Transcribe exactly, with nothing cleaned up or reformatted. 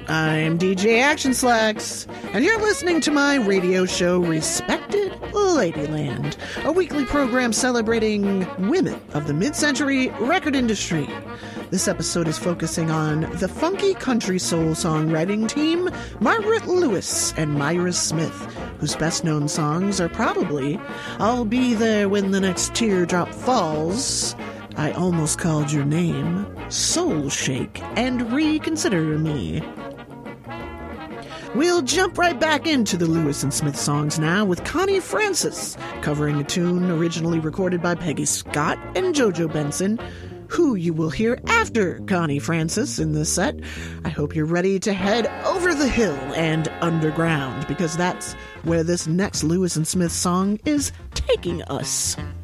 I'm D J Action Slacks, and you're listening to my radio show, Respected Ladyland, a weekly program celebrating women of the mid-century record industry. This episode is focusing on the funky country soul songwriting team, Margaret Lewis and Myra Smith, whose best-known songs are probably I'll Be There When the Next Teardrop Falls, I Almost Called Your Name, Soul Shake, and Reconsider Me. We'll jump right back into the Lewis and Smith songs now with Connie Francis covering a tune originally recorded by Peggy Scott and JoJo Benson, who you will hear after Connie Francis in this set. I hope you're ready to head over the hill and underground, because that's where this next Lewis and Smith song is taking us.